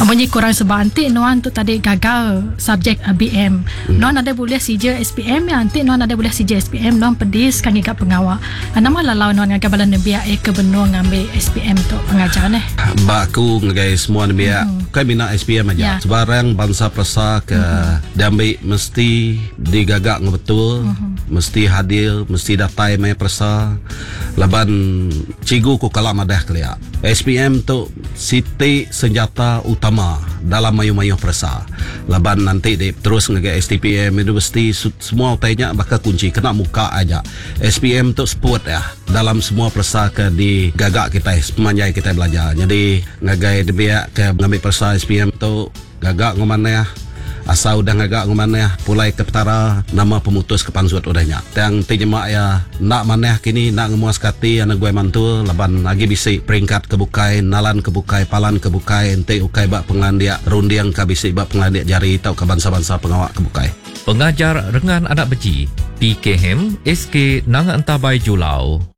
Amunyi kurang sebab antik Nuan tu tadi gagal subjek BM. Nuan ada boleh CJ SPM ya antik Nuan ada boleh CJ SPM Nuan pedis kan ngigap pengawal. Nama lalau Nuan ngagak balan biak ke benua ngambil SPM tu pengajar ni. Baku ngagai semua biak kai mina SPM aja. Sebarang bangsa persa ke diambil mesti digagak betul, mesti hadir, mesti datai mai persa. Laban cigu ku kalam adah kelia. SPM tu siti senjata utama dalam mayu-mayu persa. Laban nanti terus ngagai STPM itu mesti semua utainya bakal kunci kena muka aja. SPM tu sport ya dalam semua persa ke di gagak kita semanjai kita belajar. Jadi ngagai dia ke ngambil persa SPM tu gagak ngomane ya. Asal udah ngagak ngomane ya pulai ke petara nama pemutus ke pansut udahnya. Yang terjemah ya nak maneh kini nak ngemuas kati anak gue mantul laban lagi bisi peringkat kebukai nalan kebukai palan kebukai ente ukai bak pengandia rundiang ka bisi bak pengandia jari tau ke bangsa-bangsa pengawak kebukai. Pengajar rengan anak beci PKM SK Nang Antabai Julau.